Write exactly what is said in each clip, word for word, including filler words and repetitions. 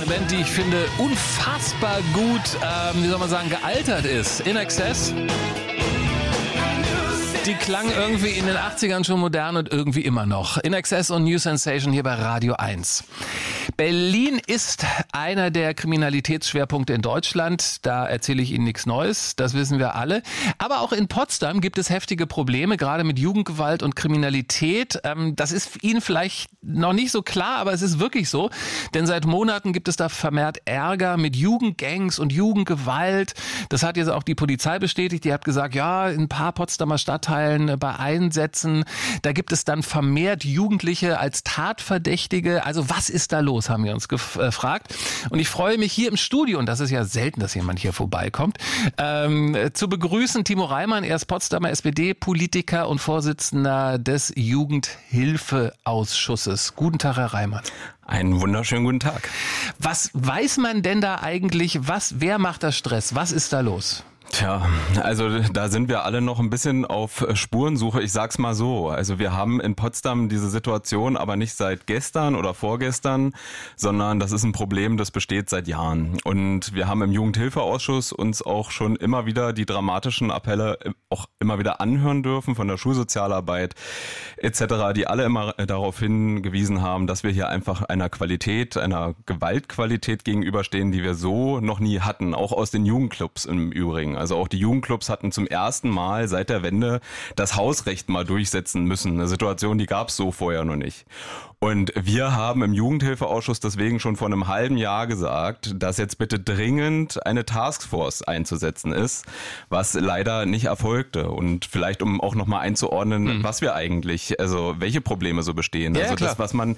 Band, die ich finde unfassbar gut, ähm, wie soll man sagen, gealtert ist. In Excess. Die klang irgendwie in den achtzigern schon modern und irgendwie immer noch. In Excess und New Sensation hier bei Radio eins. Berlin ist einer der Kriminalitätsschwerpunkte in Deutschland. Da erzähle ich Ihnen nichts Neues, das wissen wir alle. Aber auch in Potsdam gibt es heftige Probleme, gerade mit Jugendgewalt und Kriminalität. Das ist Ihnen vielleicht noch nicht so klar, aber es ist wirklich so. Denn seit Monaten gibt es da vermehrt Ärger mit Jugendgangs und Jugendgewalt. Das hat jetzt auch die Polizei bestätigt. Die hat gesagt, ja, in ein paar Potsdamer Stadtteilen bei Einsätzen, da gibt es dann vermehrt Jugendliche als Tatverdächtige. Also was ist da los, haben wir uns gefragt. Und ich freue mich hier im Studio, und das ist ja selten, dass jemand hier vorbeikommt, ähm, zu begrüßen Timo Reimann. Er ist Potsdamer S P D-Politiker und Vorsitzender des Jugendhilfeausschusses. Guten Tag, Herr Reimann. Einen wunderschönen guten Tag. Was weiß man denn da eigentlich? Was, wer macht da Stress? Was ist da los? Tja, also da sind wir alle noch ein bisschen auf Spurensuche. Ich sag's mal so. Also wir haben in Potsdam diese Situation aber nicht seit gestern oder vorgestern, sondern das ist ein Problem, das besteht seit Jahren. Und wir haben im Jugendhilfeausschuss uns auch schon immer wieder die dramatischen Appelle auch immer wieder anhören dürfen von der Schulsozialarbeit et cetera, die alle immer darauf hingewiesen haben, dass wir hier einfach einer Qualität, einer Gewaltqualität gegenüberstehen, die wir so noch nie hatten, auch aus den Jugendclubs im Übrigen. Also auch die Jugendclubs hatten zum ersten Mal seit der Wende das Hausrecht mal durchsetzen müssen. Eine Situation, die gab es so vorher noch nicht. Und wir haben im Jugendhilfeausschuss deswegen schon vor einem halben Jahr gesagt, dass jetzt bitte dringend eine Taskforce einzusetzen ist, was leider nicht erfolgte. Und vielleicht, um auch nochmal einzuordnen, hm. was wir eigentlich, also welche Probleme so bestehen. Ja, also klar. das, was man...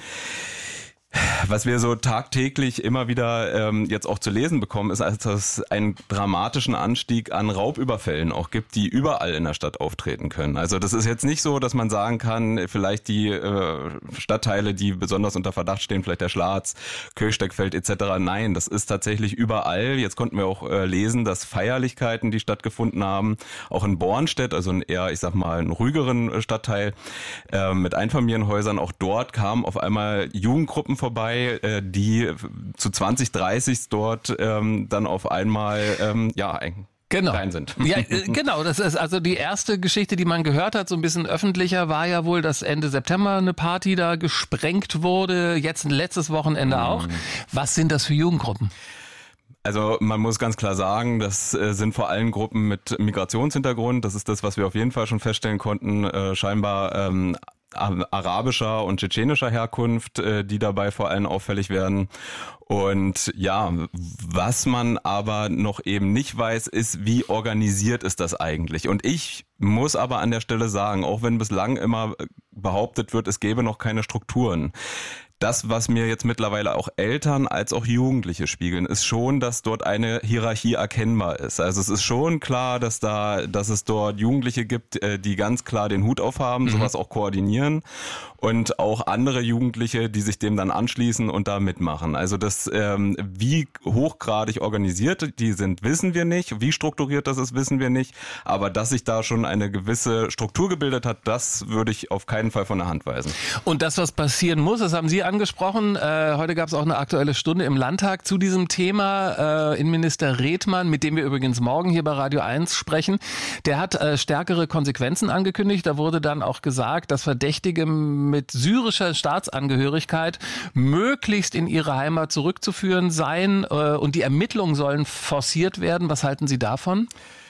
Was wir so tagtäglich immer wieder ähm, jetzt auch zu lesen bekommen, ist, dass es einen dramatischen Anstieg an Raubüberfällen auch gibt, die überall in der Stadt auftreten können. Also das ist jetzt nicht so, dass man sagen kann, vielleicht die äh, Stadtteile, die besonders unter Verdacht stehen, vielleicht der Schlatz, Köchsteckfeld et cetera. Nein, das ist tatsächlich überall. Jetzt konnten wir auch äh, lesen, dass Feierlichkeiten, die stattgefunden haben, auch in Bornstedt, also ein eher, ich sag mal, einen ruhigeren Stadtteil äh, mit Einfamilienhäusern, auch dort kamen auf einmal Jugendgruppen vorbei, äh, die zu zwanzig, dreißig dort ähm, dann auf einmal ähm, ja Genau. rein sind. Ja, genau. Das ist also die erste Geschichte, die man gehört hat, so ein bisschen öffentlicher, war ja wohl, dass Ende September eine Party da gesprengt wurde. Jetzt ein letztes Wochenende mhm. auch. Was sind das für Jugendgruppen? Also man muss ganz klar sagen, das äh, sind vor allem Gruppen mit Migrationshintergrund. Das ist das, was wir auf jeden Fall schon feststellen konnten. Äh, scheinbar ähm, arabischer und tschetschenischer Herkunft, die dabei vor allem auffällig werden. Und ja, was man aber noch eben nicht weiß, ist, wie organisiert ist das eigentlich? Und ich muss aber an der Stelle sagen, auch wenn bislang immer behauptet wird, es gäbe noch keine Strukturen, das, was mir jetzt mittlerweile auch Eltern als auch Jugendliche spiegeln, ist schon, dass dort eine Hierarchie erkennbar ist. Also es ist schon klar, dass da, dass es dort Jugendliche gibt, die ganz klar den Hut aufhaben, mhm. sowas auch koordinieren, und auch andere Jugendliche, die sich dem dann anschließen und da mitmachen. Also das, ähm, wie hochgradig organisiert die sind, wissen wir nicht. Wie strukturiert das ist, wissen wir nicht. Aber dass sich da schon eine gewisse Struktur gebildet hat, das würde ich auf keinen Fall von der Hand weisen. Und das, was passieren muss, das haben Sie angesprochen. Äh, heute gab es auch eine Aktuelle Stunde im Landtag zu diesem Thema. Äh, Innenminister Redmann, mit dem wir übrigens morgen hier bei Radio eins sprechen, der hat äh, stärkere Konsequenzen angekündigt. Da wurde dann auch gesagt, dass Verdächtige mit syrischer Staatsangehörigkeit möglichst in ihre Heimat zurückzuführen seien, äh, und die Ermittlungen sollen forciert werden. Was halten Sie davon?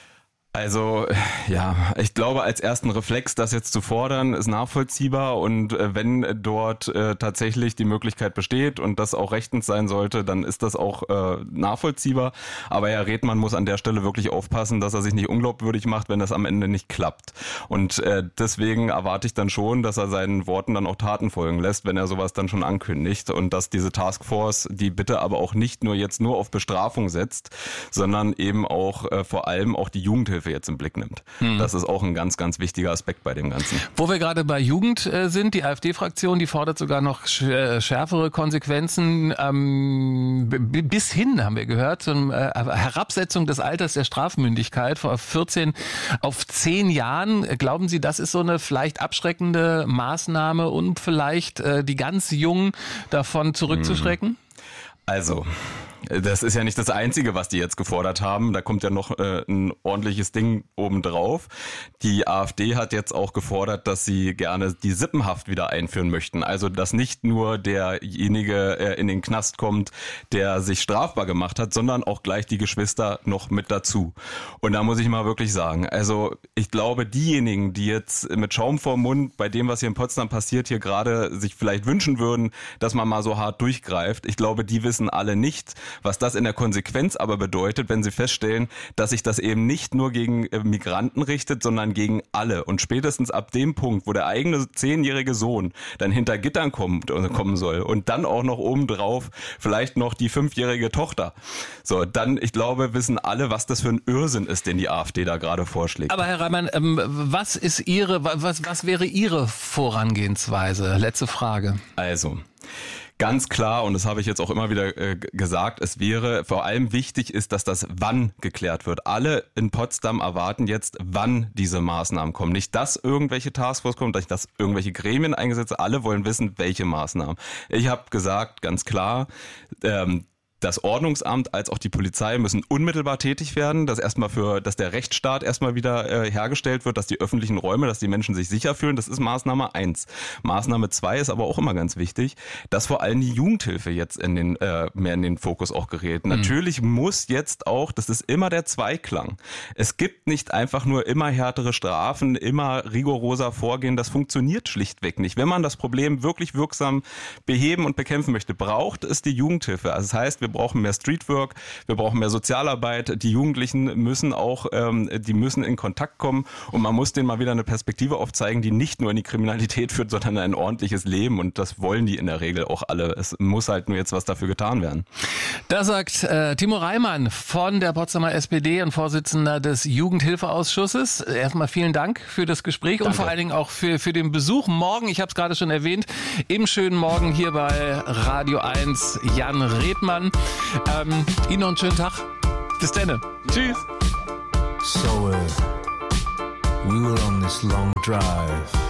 Also ja, ich glaube, als ersten Reflex, das jetzt zu fordern, ist nachvollziehbar, und äh, wenn dort äh, tatsächlich die Möglichkeit besteht und das auch rechtens sein sollte, dann ist das auch äh, nachvollziehbar. Aber Herr Redmann muss an der Stelle wirklich aufpassen, dass er sich nicht unglaubwürdig macht, wenn das am Ende nicht klappt. Und äh, deswegen erwarte ich dann schon, dass er seinen Worten dann auch Taten folgen lässt, wenn er sowas dann schon ankündigt, und dass diese Taskforce, die bitte aber auch nicht nur jetzt nur auf Bestrafung setzt, sondern eben auch äh, vor allem auch die Jugendhilfe jetzt im Blick nimmt. Hm. Das ist auch ein ganz, ganz wichtiger Aspekt bei dem Ganzen. Wo wir gerade bei Jugend äh, sind, die AfD-Fraktion, die fordert sogar noch sch- schärfere Konsequenzen, ähm, b- bis hin, haben wir gehört, zur äh, Herabsetzung des Alters der Strafmündigkeit von vierzehn auf zehn Jahren. Glauben Sie, das ist so eine vielleicht abschreckende Maßnahme, um vielleicht äh, die ganz Jungen davon zurückzuschrecken? Hm. Also, das ist ja nicht das Einzige, was die jetzt gefordert haben. Da kommt ja noch äh, ein ordentliches Ding obendrauf. Die AfD hat jetzt auch gefordert, dass sie gerne die Sippenhaft wieder einführen möchten. Also, dass nicht nur derjenige äh, in den Knast kommt, der sich strafbar gemacht hat, sondern auch gleich die Geschwister noch mit dazu. Und da muss ich mal wirklich sagen, also ich glaube, diejenigen, die jetzt mit Schaum vorm Mund bei dem, was hier in Potsdam passiert, hier gerade sich vielleicht wünschen würden, dass man mal so hart durchgreift, ich glaube, die wissen alle nicht, was das in der Konsequenz aber bedeutet, wenn sie feststellen, dass sich das eben nicht nur gegen Migranten richtet, sondern gegen alle. Und spätestens ab dem Punkt, wo der eigene zehnjährige Sohn dann hinter Gittern kommt, kommen soll und dann auch noch obendrauf vielleicht noch die fünfjährige Tochter. So, dann, ich glaube, wissen alle, was das für ein Irrsinn ist, den die AfD da gerade vorschlägt. Aber Herr Reimann, ähm, was ist Ihre, was, was wäre Ihre Vorangehensweise? Letzte Frage. Also, ganz klar, und das habe ich jetzt auch immer wieder äh, gesagt, es wäre vor allem wichtig ist, dass das Wann geklärt wird. Alle in Potsdam erwarten jetzt, wann diese Maßnahmen kommen. Nicht, dass irgendwelche Taskforce kommen, nicht, dass irgendwelche Gremien eingesetzt sind. Alle wollen wissen, welche Maßnahmen. Ich habe gesagt, ganz klar, ähm, das Ordnungsamt als auch die Polizei müssen unmittelbar tätig werden, dass erstmal für, dass der Rechtsstaat erstmal wieder äh, hergestellt wird, dass die öffentlichen Räume, dass die Menschen sich sicher fühlen. Das ist Maßnahme eins. Maßnahme zwei ist aber auch immer ganz wichtig, dass vor allem die Jugendhilfe jetzt in den äh, mehr in den Fokus auch gerät. Mhm. Natürlich muss jetzt auch, das ist immer der Zweiklang. Es gibt nicht einfach nur immer härtere Strafen, immer rigoroser Vorgehen. Das funktioniert schlichtweg nicht. Wenn man das Problem wirklich wirksam beheben und bekämpfen möchte, braucht es die Jugendhilfe. Also das heißt, wir Wir brauchen mehr Streetwork, wir brauchen mehr Sozialarbeit. Die Jugendlichen müssen auch, ähm, die müssen in Kontakt kommen und man muss denen mal wieder eine Perspektive aufzeigen, die nicht nur in die Kriminalität führt, sondern ein ordentliches Leben. Und das wollen die in der Regel auch alle. Es muss halt nur jetzt was dafür getan werden. Da sagt äh, Timo Reimann von der Potsdamer S P D und Vorsitzender des Jugendhilfeausschusses. Erstmal vielen Dank für das Gespräch. Danke. Und vor allen Dingen auch für, für den Besuch morgen. Ich habe es gerade schon erwähnt, im schönen Morgen hier bei Radio eins Jan Redmann. Ähm, Ihnen noch einen schönen Tag. Bis dann. Tschüss. So uh, we were on this long drive.